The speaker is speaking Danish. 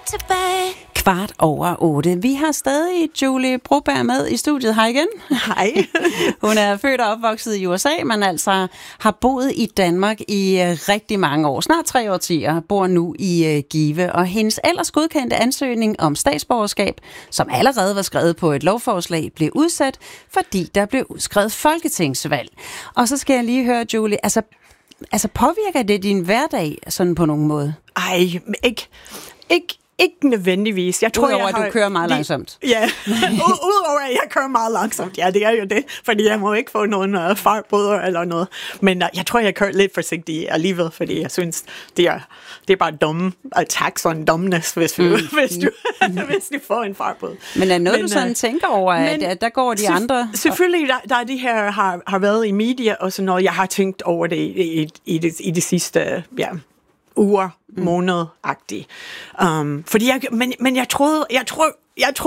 tilbage. 7:15. Vi har stadig Julie Broberg med i studiet. Hej igen. Hej. Hun er født og opvokset i USA, men altså har boet i Danmark i rigtig mange år. Snart 3 årtier, bor nu i Give. Og hendes ellers godkendte ansøgning om statsborgerskab, som allerede var skrevet på et lovforslag, blev udsat, fordi der blev udskrevet folketingsvalg. Og så skal jeg lige høre, Julie, altså påvirker det din hverdag sådan på nogen måde? Ej, ikke nødvendigvis. Jeg tror, Udover at du kører meget langsomt. Ja, udover at jeg kører meget langsomt. Ja, det er jo det, fordi jeg må ikke få nogen fartbøder eller noget. Men jeg tror, jeg kører lidt forsigtigt alligevel, fordi jeg synes, det er bare dumme attacks on dumbness, hvis du får en fartbøde. Men er noget, du sådan tænker over, at der går de andre? Selvfølgelig, der de her har været i media og sådan noget. Jeg har tænkt over det i det sidste, uger, måned-agtigt. Fordi men jeg tror